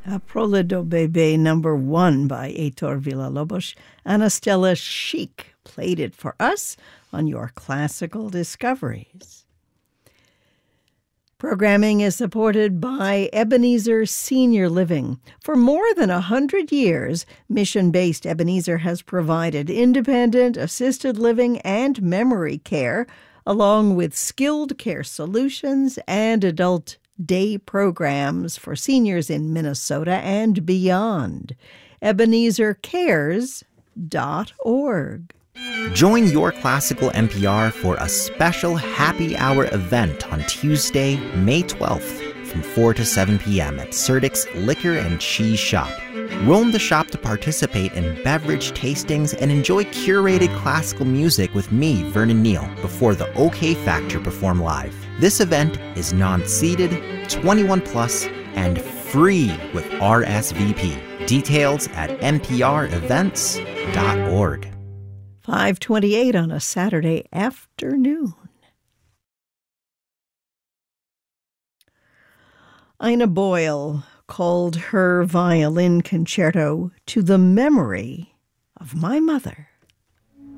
Prole do Bebé #1 by Heitor Villa-Lobos. Anastella Chic played it for us on your Classical Discoveries. Programming is supported by Ebenezer Senior Living. For more than 100 years, mission-based Ebenezer has provided independent, assisted living, and memory care, along with skilled care solutions and adult day programs for seniors in Minnesota and beyond. EbenezerCares.org. Join Your Classical NPR for a special happy hour event on Tuesday, May 12th from 4 to 7 p.m. at Serdik's Liquor and Cheese Shop. Roam the shop to participate in beverage tastings and enjoy curated classical music with me, Vernon Neal, before the OK Factor perform live. This event is non-seated, 21 plus, and free with RSVP. Details at nprevents.org. 5:28 on a Saturday afternoon. Ina Boyle called her violin concerto to the memory of my mother.